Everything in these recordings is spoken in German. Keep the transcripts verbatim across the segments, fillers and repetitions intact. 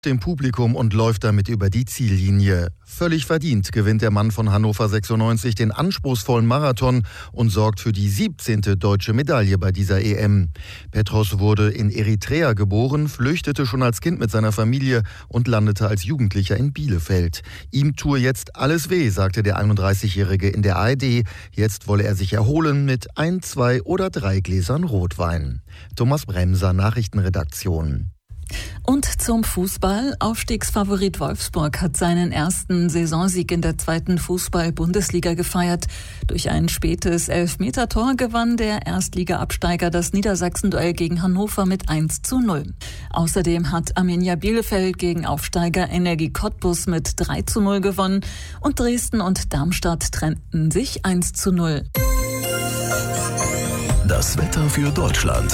dem Publikum und läuft damit über die Ziellinie. Völlig verdient gewinnt der Mann von Hannover sechsundneunzig den anspruchsvollen Marathon und sorgt für die siebzehnte deutsche Medaille bei dieser E M. Petros wurde in Eritrea geboren, flüchtete schon als Kind mit seiner Familie und landete als Jugendlicher in Bielefeld. Ihm tue jetzt alles weh, sagte der einunddreißigjährige in der A R D. Jetzt wolle er sich erholen mit ein, zwei oder drei Gläsern Rotwein. Thomas Bremser, Nachrichtenredaktion. Und zum Fußball. Aufstiegsfavorit Wolfsburg hat seinen ersten Saisonsieg in der zweiten Fußball-Bundesliga gefeiert. Durch ein spätes Elfmetertor gewann der Erstliga-Absteiger das Niedersachsen-Duell gegen Hannover mit eins zu null. Außerdem hat Arminia Bielefeld gegen Aufsteiger Energie Cottbus mit drei zu null gewonnen und Dresden und Darmstadt trennten sich eins zu null. Das Wetter für Deutschland.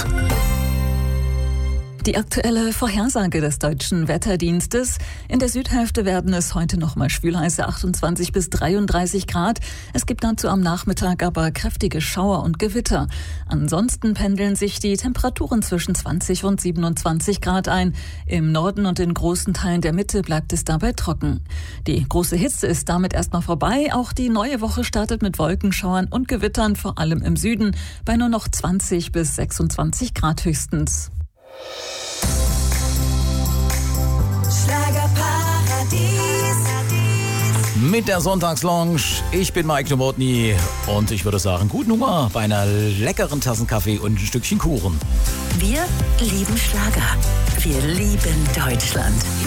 Die aktuelle Vorhersage des Deutschen Wetterdienstes. In der Südhälfte werden es heute noch mal schwülheiße achtundzwanzig bis dreiunddreißig Grad. Es gibt dazu am Nachmittag aber kräftige Schauer und Gewitter. Ansonsten pendeln sich die Temperaturen zwischen zwanzig und siebenundzwanzig Grad ein. Im Norden und in großen Teilen der Mitte bleibt es dabei trocken. Die große Hitze ist damit erstmal vorbei. Auch die neue Woche startet mit Wolkenschauern und Gewittern, vor allem im Süden, bei nur noch zwanzig bis sechsundzwanzig Grad höchstens. Schlagerparadies. Mit der Sonntagslounge. Ich bin Mike Nowotny und ich würde sagen, gute Nummer bei einer leckeren Tassen Kaffee und ein Stückchen Kuchen. Wir lieben Schlager. Wir lieben Deutschland.